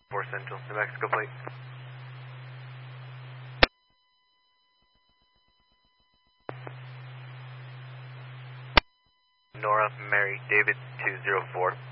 4 Central, New Mexico plate. Nora Mary David 204.